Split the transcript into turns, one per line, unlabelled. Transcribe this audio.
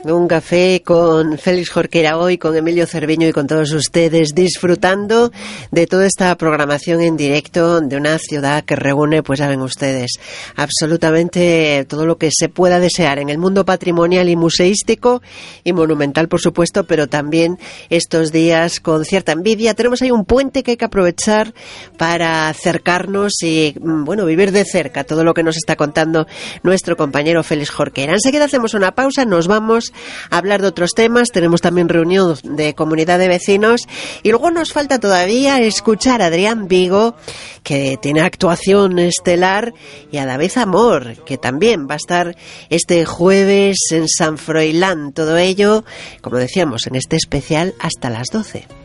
Un café con Félix Jorquera hoy, con Emilio Cerviño y con todos ustedes, disfrutando de toda esta programación en directo de una ciudad que reúne, pues saben ustedes, absolutamente todo lo que se pueda desear en el mundo patrimonial y museístico y monumental, por supuesto, pero también estos días con cierta envidia. Tenemos ahí un puente que hay que aprovechar para acercarnos y, bueno, vivir de cerca todo lo que nos está contando nuestro compañero Félix Jorquera. Enseguida hacemos una pausa, nos vamos a hablar de otros temas, tenemos también reunión de comunidad de vecinos y luego nos falta todavía escuchar a Adrián Vigo, que tiene actuación estelar, y a David Amor, que también va a estar este jueves en San Froilán. Todo ello, como decíamos, en este especial hasta las 12.